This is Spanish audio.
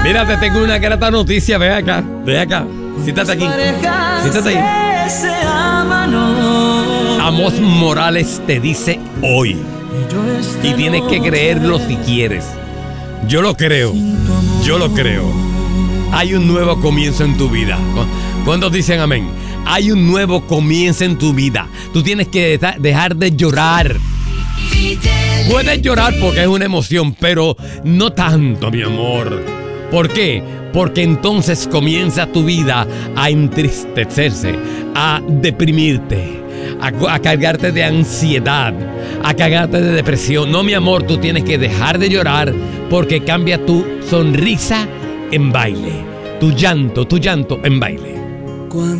Mira, te tengo una grata noticia. Ve acá. Siéntate aquí. Siéntate ahí. Amós Morales te dice hoy. Y tienes que creerlo si quieres. Yo lo creo. Hay un nuevo comienzo en tu vida. ¿Cuántos dicen amén? Hay un nuevo comienzo en tu vida. Tú tienes que dejar de llorar. Puedes llorar porque es una emoción, pero no tanto, mi amor. ¿Por qué? Porque entonces comienza tu vida a entristecerse, a deprimirte, a cargarte de ansiedad, a cargarte de depresión. No, mi amor, tú tienes que dejar de llorar porque cambia tu sonrisa en baile, tu llanto en baile.